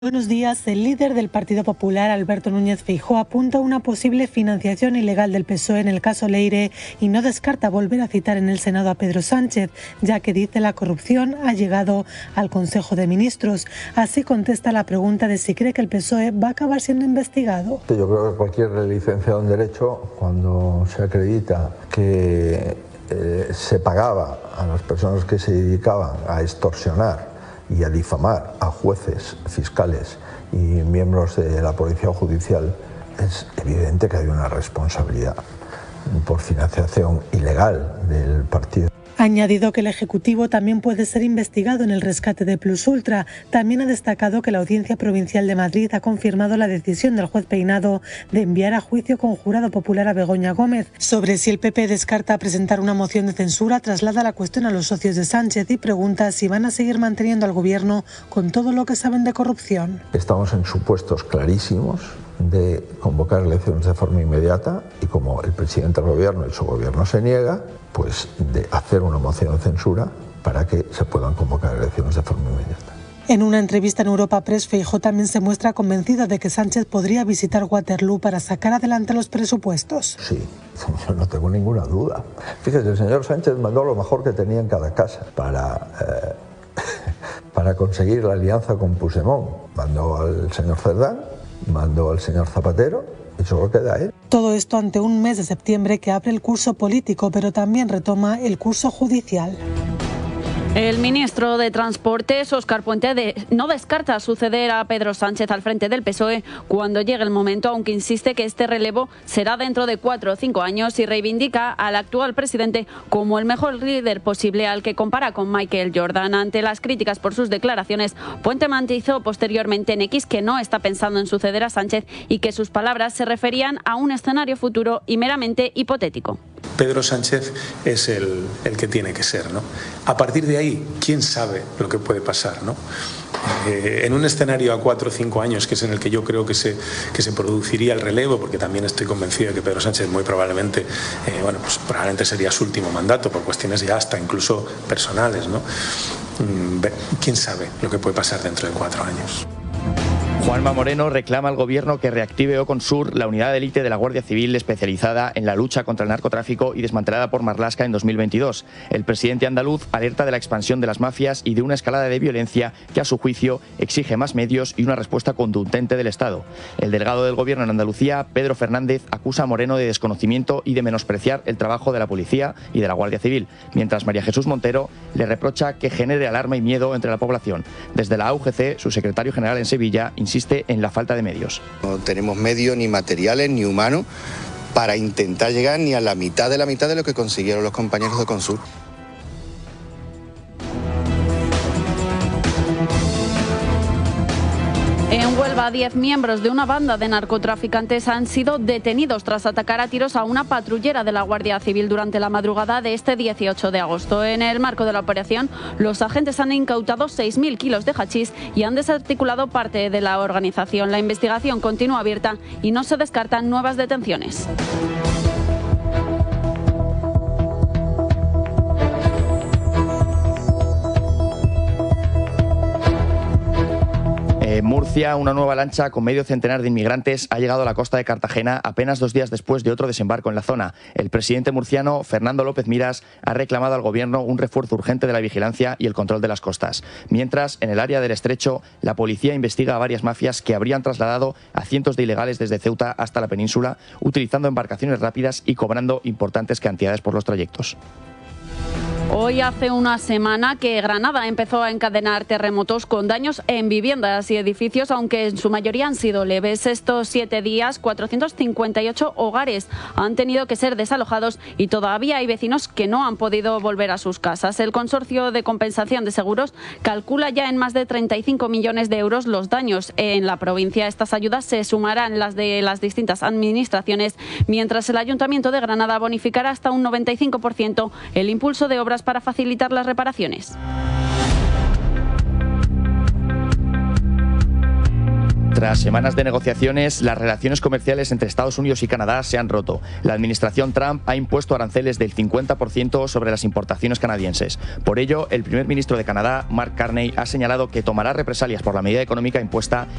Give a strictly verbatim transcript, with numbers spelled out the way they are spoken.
Buenos días. El líder del Partido Popular, Alberto Núñez Feijóo, apunta a una posible financiación ilegal del P S O E en el caso Leire y no descarta volver a citar en el Senado a Pedro Sánchez, ya que dice la corrupción ha llegado al Consejo de Ministros. Así contesta la pregunta de si cree que el P S O E va a acabar siendo investigado. Yo creo que cualquier licenciado en Derecho, cuando se acredita que eh, se pagaba a las personas que se dedicaban a extorsionar y a difamar a jueces, fiscales y miembros de la Policía Judicial, es evidente que hay una responsabilidad por financiación ilegal del partido. Ha añadido que el Ejecutivo también puede ser investigado en el rescate de Plus Ultra. También ha destacado que la Audiencia Provincial de Madrid ha confirmado la decisión del juez Peinado de enviar a juicio con jurado popular a Begoña Gómez. Sobre si el P P descarta presentar una moción de censura, traslada la cuestión a los socios de Sánchez y pregunta si van a seguir manteniendo al Gobierno con todo lo que saben de corrupción. Estamos en supuestos clarísimos de convocar elecciones de forma inmediata y como el presidente del Gobierno y su Gobierno se niega, pues de hacer una moción de censura para que se puedan convocar elecciones de forma inmediata. En una entrevista en Europa Press, Feijóo también se muestra convencido de que Sánchez podría visitar Waterloo para sacar adelante los presupuestos. Sí, yo no tengo ninguna duda. Fíjese, el señor Sánchez mandó lo mejor que tenía en cada casa para, eh, para conseguir la alianza con Puigdemont. Mandó al señor Cerdán, mandó al señor Zapatero y solo queda él. Todo esto ante un mes de septiembre que abre el curso político, pero también retoma el curso judicial. El ministro de Transportes, Óscar Puente, de, no descarta suceder a Pedro Sánchez al frente del P S O E cuando llegue el momento, aunque insiste que este relevo será dentro de cuatro o cinco años y reivindica al actual presidente como el mejor líder posible, al que compara con Michael Jordan. Ante las críticas por sus declaraciones, Puente matizó posteriormente en X que no está pensando en suceder a Sánchez y que sus palabras se referían a un escenario futuro y meramente hipotético. Pedro Sánchez es el, el que tiene que ser, ¿no? A partir de ahí, ¿quién sabe lo que puede pasar, ¿no? Eh, en un escenario a cuatro o cinco años, que es en el que yo creo que se, que se produciría el relevo, porque también estoy convencido de que Pedro Sánchez muy probablemente, eh, bueno, pues probablemente sería su último mandato, por cuestiones ya hasta incluso personales, ¿no? ¿Quién sabe lo que puede pasar dentro de cuatro años? Juanma Moreno reclama al Gobierno que reactive Oconsur, la unidad de élite de la Guardia Civil especializada en la lucha contra el narcotráfico y desmantelada por Marlaska en dos mil veintidós. El presidente andaluz alerta de la expansión de las mafias y de una escalada de violencia que, a su juicio, exige más medios y una respuesta contundente del Estado. El delegado del Gobierno en Andalucía, Pedro Fernández, acusa a Moreno de desconocimiento y de menospreciar el trabajo de la Policía y de la Guardia Civil, mientras María Jesús Montero le reprocha que genere alarma y miedo entre la población. Desde la A U G C, su secretario general en Sevilla insiste en la falta de medios. No tenemos medios ni materiales ni humanos para intentar llegar ni a la mitad de la mitad de lo que consiguieron los compañeros de Oconsur. En Huelva, diez miembros de una banda de narcotraficantes han sido detenidos tras atacar a tiros a una patrullera de la Guardia Civil durante la madrugada de este dieciocho de agosto. En el marco de la operación, los agentes han incautado seis mil kilos de hachís y han desarticulado parte de la organización. La investigación continúa abierta y no se descartan nuevas detenciones. En Murcia, una nueva lancha con medio centenar de inmigrantes ha llegado a la costa de Cartagena apenas dos días después de otro desembarco en la zona. El presidente murciano, Fernando López Miras, ha reclamado al Gobierno un refuerzo urgente de la vigilancia y el control de las costas. Mientras, en el área del Estrecho, la policía investiga a varias mafias que habrían trasladado a cientos de ilegales desde Ceuta hasta la península, utilizando embarcaciones rápidas y cobrando importantes cantidades por los trayectos. Hoy hace una semana que Granada empezó a encadenar terremotos con daños en viviendas y edificios, aunque en su mayoría han sido leves. Estos siete días, cuatrocientos cincuenta y ocho hogares han tenido que ser desalojados y todavía hay vecinos que no han podido volver a sus casas. El Consorcio de Compensación de Seguros calcula ya en más de treinta y cinco millones de euros los daños en la provincia. Estas ayudas se sumarán las de las distintas administraciones, mientras el Ayuntamiento de Granada bonificará hasta un noventa y cinco por ciento el impulso de obras para facilitar las reparaciones. Tras semanas de negociaciones, las relaciones comerciales entre Estados Unidos y Canadá se han roto. La administración Trump ha impuesto aranceles del cincuenta por ciento sobre las importaciones canadienses. Por ello, el primer ministro de Canadá, Mark Carney, ha señalado que tomará represalias por la medida económica impuesta